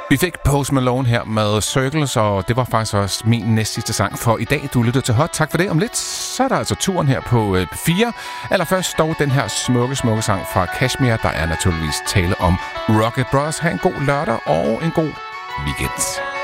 Vi fik Post Malone her med Circles, og det var faktisk også min næstsidste sang for i dag. Du lyttede til Hot. Tak for det. Om lidt, så er der altså turen her på P4. Allerførst dog den her smukke sang fra Kashmir. Der er naturligvis tale om Rocket Bros. Ha' en god lørdag og en god weekend.